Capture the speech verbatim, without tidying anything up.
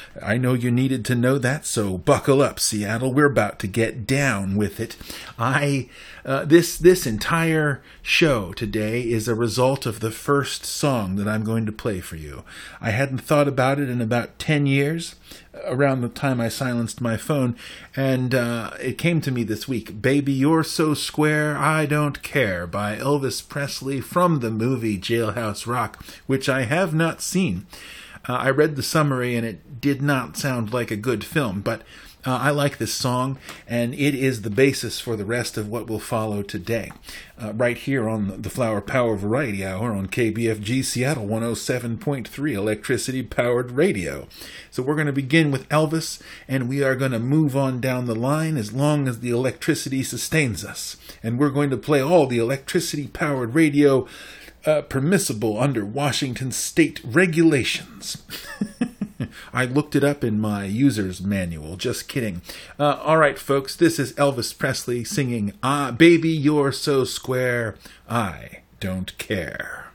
I know you needed to know that, so buckle up, Seattle. We're about to get down with it. I uh, this this entire show today is a result of the first song that I'm going to play for you. I hadn't thought about it in about ten years, around the time I silenced my phone, and uh, it came to me this week. Baby, You're So Square, I Don't Care, by Elvis Presley from the movie Jailhouse Rock, which I have not seen. Uh, I read the summary and it did not sound like a good film, but uh, I like this song, and it is the basis for the rest of what will follow today. Uh, right here on the Flower Power Variety Hour on K B F G Seattle one oh seven point three electricity-powered radio. So we're going to begin with Elvis, and we are going to move on down the line as long as the electricity sustains us. And we're going to play all the electricity-powered radio Uh, permissible under Washington state regulations. I looked it up in my user's manual. Just kidding. Uh, all right, folks, this is Elvis Presley singing, ah, Baby, You're So Square, I Don't Care.